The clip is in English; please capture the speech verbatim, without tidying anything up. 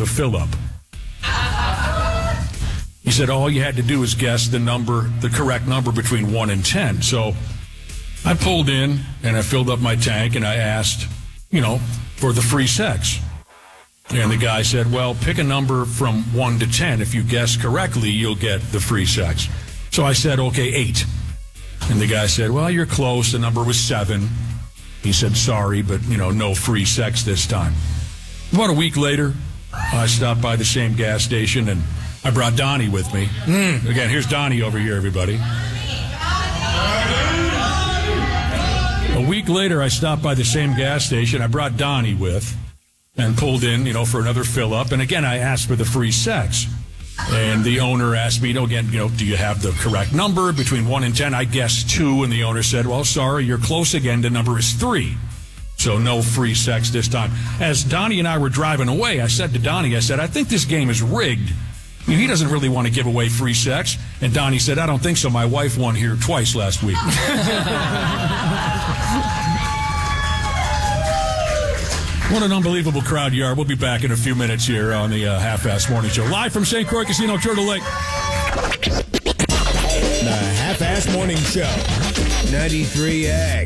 the fill-up. He said all you had to do was guess the number, the correct number between one and ten. So I pulled in and I filled up my tank and I asked, you know, for the free sex. And the guy said, well, pick a number from one to ten. If you guess correctly, you'll get the free sex. So I said, okay, eight. And the guy said, well, you're close. The number was seven. He said, sorry, but, you know, no free sex this time. About a week later, I stopped by the same gas station and I brought Donnie with me. Mm. Again, here's Donnie over here, everybody. A week later, I stopped by the same gas station. I brought Donnie with and pulled in, you know, for another fill-up. And again, I asked for the free sex. And the owner asked me, you know, again, you know, do you have the correct number between one and ten? I guessed two, and the owner said, well, sorry, you're close again. The number is three. So no free sex this time. As Donnie and I were driving away, I said to Donnie, I said, I think this game is rigged. I mean, he doesn't really want to give away free sex. And Donnie said, I don't think so. My wife won here twice last week. What an unbelievable crowd you are. We'll be back in a few minutes here on the uh, Half-Ass Morning Show. Live from Saint Croix Casino, Turtle Lake. The Half-Ass Morning Show, ninety-three X.